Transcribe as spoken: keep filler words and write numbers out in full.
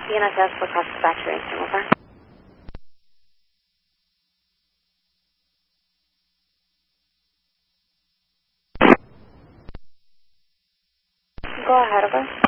E N S S for cost dispatcher racing, over. Go ahead, over.